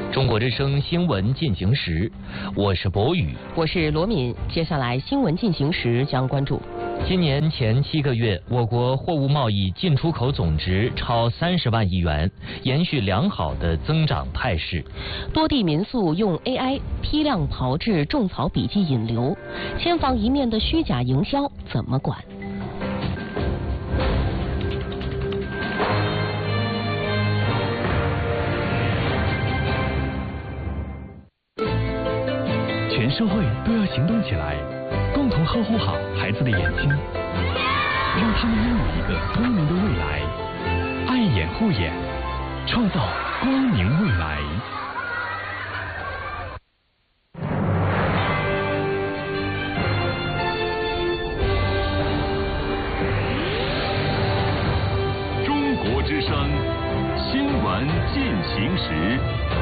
中国之声新闻进行时，我是博宇， 我是罗敏。接下来新闻进行时将关注： 今年前7个月，我国货物贸易进出口总值超30万亿元，延续良好的增长态势。 多地民宿用 AI 批量炮制种草笔记引流，千房一面的虚假营销怎么管？ 全社会都要行动起来，共同呵护好孩子的眼睛，让他们拥有一个光明的未来。爱眼护眼，创造光明未来。 中国之声新闻进行时。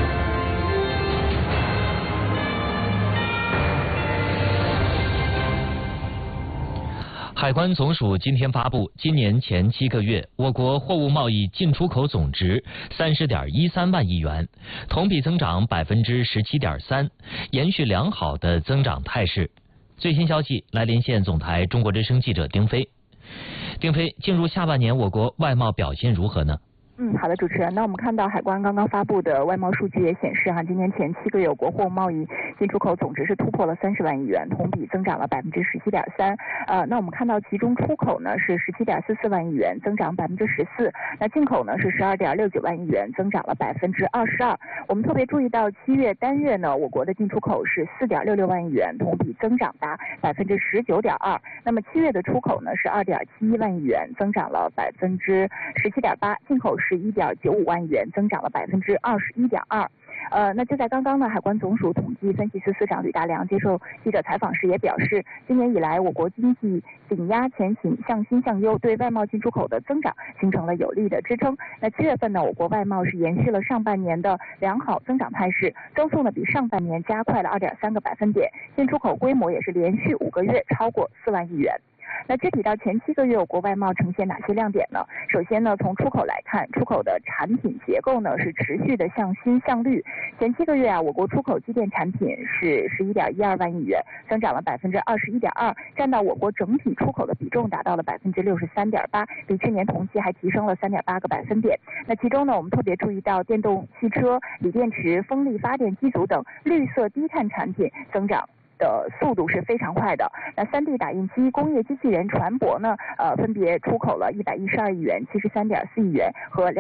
海关总署今天发布，今年前7个月，我国货物贸易进出口总值30.13万亿元，同比增长17.3%，延续良好的增长态势。最新消息，来连线总台中国之声记者丁飞。丁飞，进入下半年，我国外贸表现如何呢？ 好的，主持人。那我们看到海关刚刚发布的外贸数据也显示，今年前7个月，我国货物贸易进出口总值是突破了30万亿元，同比增长了17.3%。那我们看到其中出口呢是17.44万亿元，增长14%。那进口呢是12.69万亿元，增长了22%。我们特别注意到7月单月呢，我国的进出口是4.66万亿元，同比增长达19.2%。那么7月的出口呢是2.71万亿元，增长了17.8%，进口是1.95万亿元，增长了21.2%。那就在刚刚呢，海关总署统计分析司司长吕大良接受记者采访时也表示，今年以来我国经济顶压前行，向新向优，对外贸进出口的增长形成了有力的支撑。那7月份呢，我国外贸是延续了上半年的良好增长态势，增速呢比上半年加快了2.3个百分点，进出口规模也是连续5个月超过4万亿元。那具体到前7个月，我国外贸呈现哪些亮点呢？首先呢，从出口来看，出口的产品结构呢是持续的向新向绿。前7个月我国出口机电产品是11.12万亿元，增长了21.2%，占到我国整体出口的比重达到了63.8%，比去年同期还提升了3.8个百分点。那其中呢，我们特别注意到电动汽车、锂电池、风力发电机组等绿色低碳产品增长的速度是非常快的。那3D 打印机、工业机器人、船舶呢，分别出口了112亿元、73.4亿元和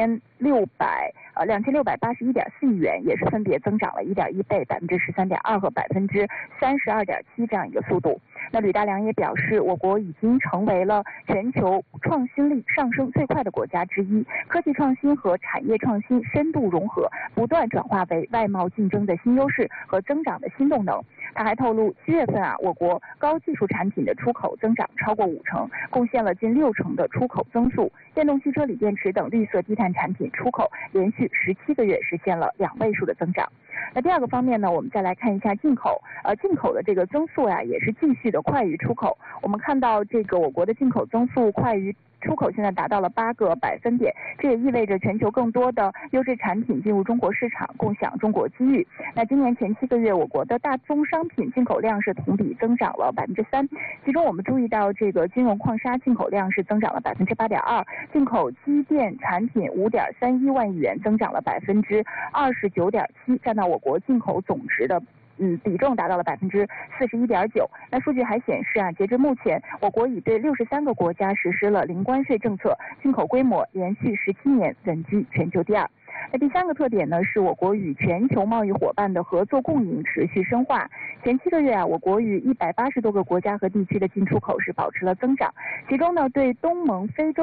2681.4亿元，也是分别增长了1.1倍、13.2%和32.7%这样一个速度。那吕大良也表示，我国已经成为了全球创新力上升最快的国家之一，科技创新和产业创新深度融合，不断转化为外贸竞争的新优势和增长的新动能。他还透露，7月份我国高技术产品的出口增长超过50%，贡献了近60%的出口增速。电动汽车、锂电池等绿色低碳产品出口连续17个月实现了2位数的增长。那第二个方面呢，我们再来看一下进口。进口的这个增速也是继续的快于出口。我们看到这个我国的进口增速快于出口，现在达到了8个百分点，这也意味着全球更多的优质产品进入中国市场，共享中国机遇。那今年前7个月，我国的大宗商品进口量是同比增长了3%，其中我们注意到这个金融矿砂进口量是增长了8.2%，进口机电产品5.31万亿元，增长了29.7%，占到我国进口总值的比重达到了41.9%。那数据还显示截至目前，我国已对63个国家实施了零关税政策，进口规模连续17年稳居全球第2。那第3个特点呢，是我国与全球贸易伙伴的合作共赢持续深化。前7个月我国与180多个国家和地区的进出口是保持了增长，其中呢，对东盟、非洲